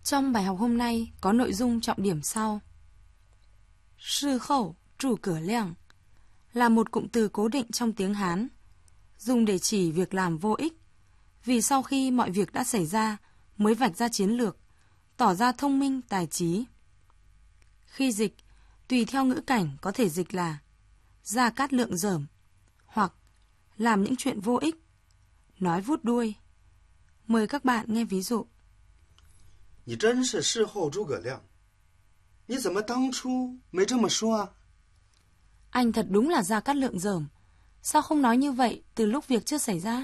Trong bài học hôm nay có nội dung trọng điểm sau. Sư khẩu, trụ cửa leng là một cụm từ cố định trong tiếng Hán, dùng để chỉ việc làm vô ích, vì sau khi mọi việc đã xảy ra mới vạch ra chiến lược, tỏ ra thông minh, tài trí. Khi dịch, tùy theo ngữ cảnh có thể dịch là gia cát lượng dởm, hoặc làm những chuyện vô ích, nói vút đuôi. Mời các bạn nghe ví dụ. 你真是事后诸葛亮，你怎么当初没这么说啊？ Anh thật đúng là gia cát lượng dởm, sao không nói như vậy từ lúc việc chưa xảy ra?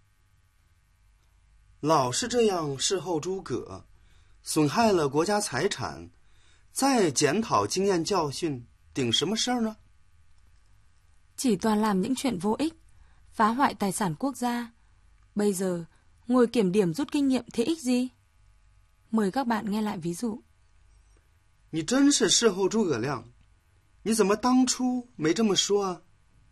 老是这样事后诸葛，损害了国家财产，再检讨经验教训，顶什么事儿呢？ Chỉ toàn làm những chuyện vô ích, phá hoại tài sản quốc gia. Bây giờ, ngồi kiểm điểm rút kinh nghiệm thế ích gì? Mời các bạn nghe lại ví dụ. 你真是事后诸葛亮，你怎么当初没这么说啊？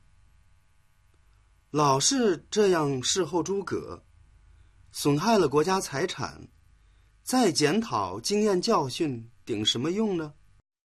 老是这样事后诸葛，损害了国家财产，再检讨经验教训，顶什么用呢？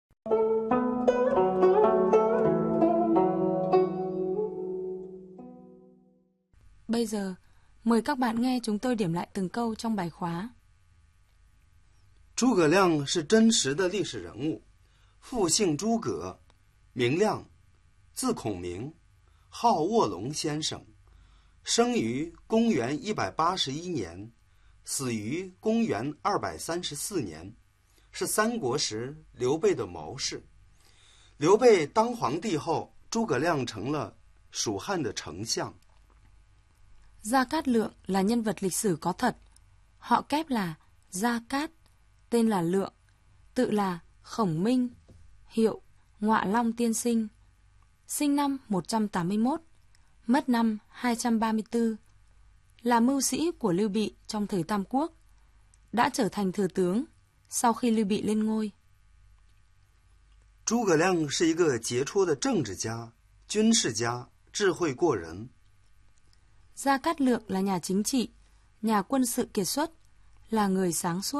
Bây giờ, mời các bạn nghe chúng tôi điểm lại từng câu trong bài khóa. 诸葛亮是真实的历史人物，父姓诸葛，名亮，字孔明，号卧龙先生，生于公元181年，死于公元234年，是三国时刘备的谋士。刘备当皇帝后，诸葛亮成了蜀汉的丞相。 Gia Cát Lượng là nhân vật lịch sử có thật. Họ kép là Gia Cát, tên là Lượng, tự là Khổng Minh, hiệu Ngọa Long Tiên Sinh. Sinh năm 181, mất năm 234, là mưu sĩ của Lưu Bị trong thời Tam Quốc, đã trở thành thừa tướng sau khi Lưu Bị lên ngôi. 诸葛亮是一个杰出的政治家、军事家，智慧过人。 Gia Cát Lượng là nhà chính trị, nhà quân sự kiệt xuất, là người sáng suốt.